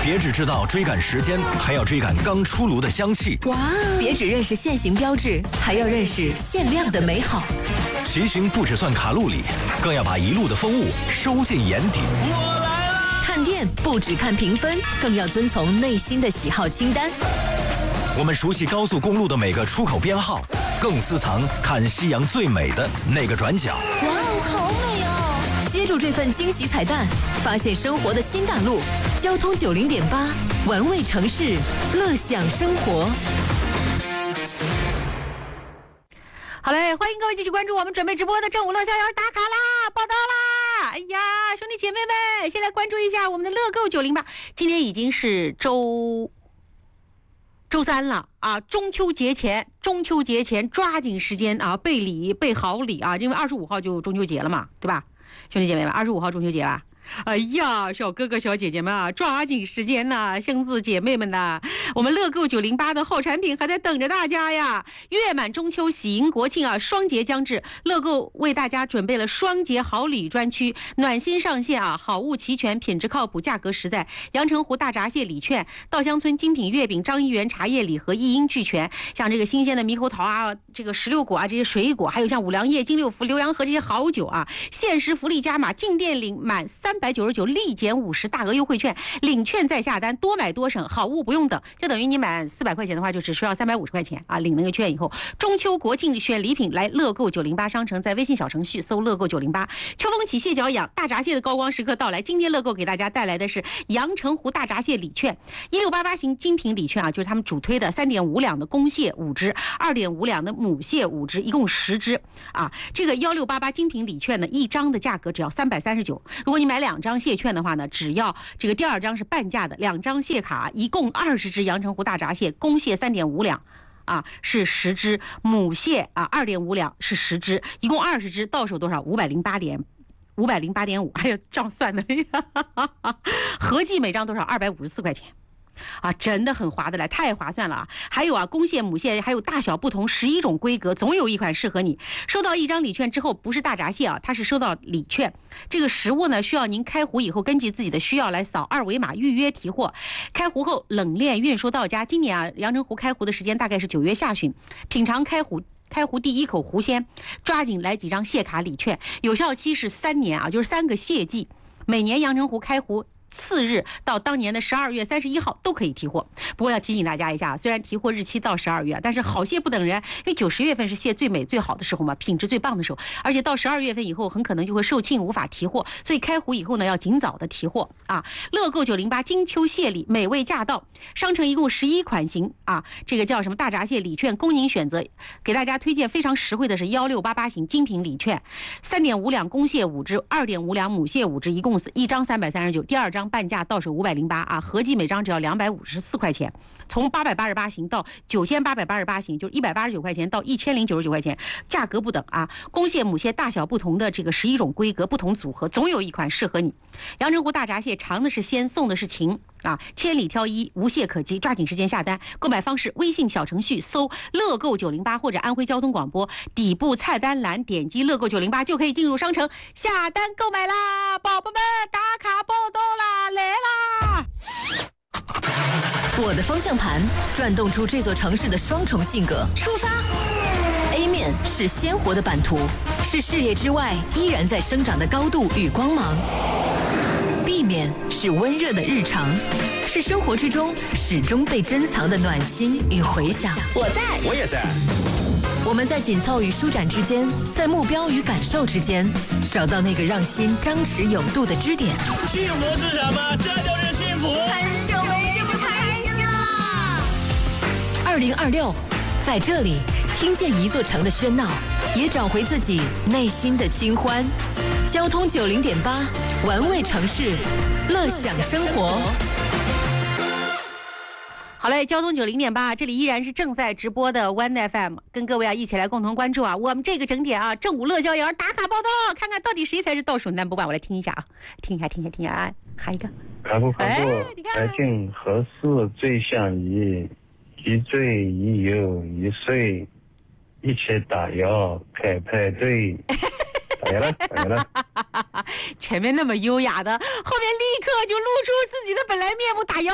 别只知道追赶时间，还要追赶刚出炉的香气。 哇！别只认识限行标志，还要认识限量的美好。 骑行不只算卡路里，更要把一路的风物收进眼底。 我来了！ 看店不只看评分，更要遵从内心的喜好清单。 我们熟悉高速公路的每个出口编号，更私藏看夕阳最美的那个转角。 哇哦，好美哦！接住这份惊喜彩蛋，发现生活的新大陆。交通90.8，玩味城市，乐享生活。 好嘞，欢迎各位继续关注我们准备直播的正午乐逍遥打卡啦，报道啦！哎呀，兄弟姐妹们，先来关注一下我们的乐购908。今天已经是周三了啊，中秋节前抓紧时间啊，备礼备好礼啊，因为25号就中秋节了嘛，对吧？兄弟姐妹们，25号中秋节吧。哎呀，小哥哥小姐姐们啊，抓紧时间呐，兄弟姐妹们呐，我们乐购908的好产品还在等着大家呀！月满中秋，喜迎国庆啊，双节将至，乐购为大家准备了双节好礼专区，暖心上线啊，好物齐全，品质靠谱，价格实在。阳澄湖大闸蟹礼券、稻香村精品月饼、张一元茶叶礼盒一应俱全，像这个新鲜的猕猴桃啊，这个石榴果啊，这些水果，还有像五粮液、金六福、浏阳河这些好酒啊，限时福利加码，进店领满399立减50大额优惠券，领券再下单，多买多省，好物不用等，就等于你满400块钱的话，就只需要350块钱啊！领那个券以后，中秋国庆选礼品来乐购908商城，在微信小程序搜乐购908。秋风起，蟹脚痒，大闸蟹的高光时刻到来。今天乐购给大家带来的是阳澄湖大闸蟹礼券，1688型精品礼券啊，就是他们主推的3.5两的公蟹5只，2.5两的母蟹5只，一共10只啊。这个1688精品礼券呢，一张的价格只要339，如果你买2张蟹券的话呢，只要这个第2张是半价的，2张蟹卡，一共20只阳澄湖大闸蟹，公蟹3.5两。啊，是10只，母蟹啊2.5两是10只，一共20只，到手多少？508.5，还有这样算的，合计每张多少？254块钱。啊，真的很划得来，太划算了啊！还有啊，公蟹、母蟹还有大小不同11种规格，总有一款适合你。收到一张礼券之后，不是大闸蟹啊，它是收到礼券。这个食物呢，需要您开壶以后，根据自己的需要来扫2维码预约提货。开壶后冷链运输到家。今年啊，阳澄湖开壶的时间大概是9月下旬，品尝开壶第一口壶鲜，抓紧来几张蟹卡礼券，有效期是3年啊，就是3个蟹季。每年阳澄湖开壶次日到当年的12月31号都可以提货。不过要提醒大家一下，虽然提货日期到12月，但是好蟹不等人，因为9、10月份是蟹最美最好的时候嘛，品质最棒的时候，而且到12月份以后很可能就会售罄，无法提货，所以开壶以后呢要尽早的提货啊。乐购908金秋蟹礼美味驾到，商城一共11款型啊，这个叫什么大闸蟹礼券供您选择，给大家推荐非常实惠的是1688型精品礼券，3.5两公蟹5只，2.5两母蟹5只，一共一张339，第2张半价到手508啊，合计每张只要254块钱。从888型到9888型，就是189块钱到1099块钱，价格不等啊。公蟹、母蟹大小不同的这个11种规格，不同组合，总有一款适合你。阳澄湖大闸蟹尝的是鲜，送的是情啊，千里挑一，无懈可击，抓紧时间下单。购买方式：微信小程序搜乐购908或者安徽交通广播底部菜单栏点击乐购908就可以进入商城下单购买啦！宝宝们打卡报到啦，来啦！ 我的方向盘转动出这座城市的双重性格。出发 A 面是鲜活的版图，是视野之外依然在生长的高度与光芒。B 面是温热的日常，是生活之中始终被珍藏的暖心与回响。 我在，我也在。 我们在紧凑与舒展之间，在目标与感受之间，找到那个让心张弛有度的支点。 幸福是什么？这就是幸福。 很久没这么开心了。2026，在这里听见一座城的喧闹，也找回自己内心的清欢。交通90.8，玩味城市，乐享生活。 好嘞，交通90.8，这里依然是正在直播的 One FM， 跟各位啊一起来共同关注啊，我们这个整点啊，正午乐逍遥打卡报道，看看到底谁才是倒数number one，我来听一下啊，听一下啊，喊一个。 开不开过，来进何事最相宜？一醉一游一睡，一起打药开派对。打药了。 前面那么优雅的，后面立刻就露出自己的本来面目，打腰。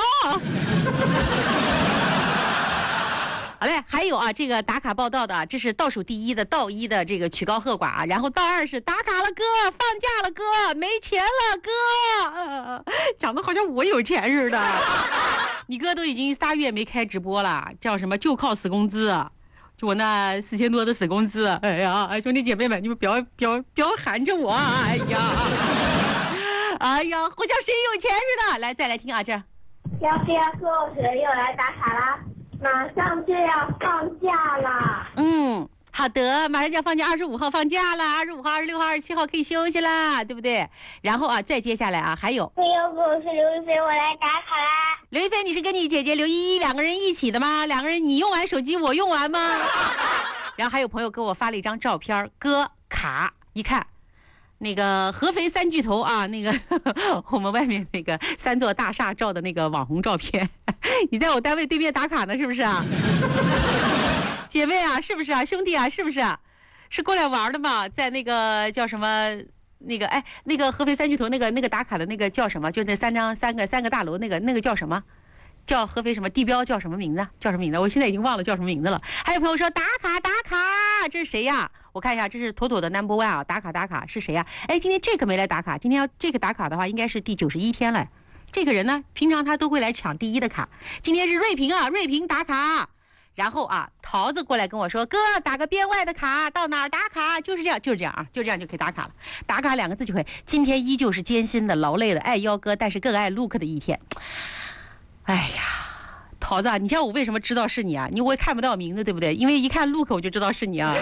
好嘞，还有啊，这个打卡报道的，这是倒数第一的道一的这个曲高和寡啊，然后道二是打卡了哥，放假了哥，没钱了哥，讲的好像我有钱似的。你哥都已经3月没开直播了，叫什么就靠死工资，就我那4000多的死工资。哎呀，兄弟姐妹们，你们不要含着我，哎呀，哎呀，好像谁有钱似的。来，再来听啊，这要不要跟我学又来打卡啦？马上就要放假啦！ 好的，马上就要放假，25号放假了，25号、26号、27号可以休息啦，对不对？然后啊，再接下来啊，还有， 要不我是刘一飞，我来打卡啦！ 刘一飞，你是跟你姐姐刘依依2个人一起的吗？2个人你用完手机，我用完吗？然后还有朋友给我发了一张照片，哥卡一看。那个合肥3巨头啊，那个我们外面那个3座大厦照的那个网红照片，你在我单位对面打卡呢，是不是啊？姐妹啊，是不是啊？兄弟啊，是不是啊？是过来玩的吗？在那个叫什么？那个那个合肥3巨头那个打卡的那个叫什么？就那三个大楼那个叫什么？叫合肥什么地标叫什么名字？叫什么名字？我现在已经忘了叫什么名字了。还有朋友说打卡，这是谁呀？我看一下，这是妥妥的 No.1 啊！打卡是谁呀？哎，今天这个没来打卡，今天要这个打卡的话，应该是第91天了。这个人呢，平常他都会来抢第一的卡，今天是瑞平啊，瑞平打卡。然后啊，桃子过来跟我说，哥打个边外的卡，到哪儿打卡？就是这样啊，就这样就可以打卡了。打卡2个字就可以。今天依旧是艰辛的、劳累的、爱幺哥，但是更爱 Look 的一天。哎呀，桃子啊，你知道我为什么知道是你啊？我也看不到名字，对不对？因为一看 Look 我就知道是你啊。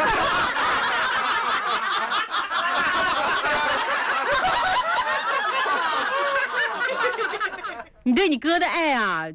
你对你哥的爱啊，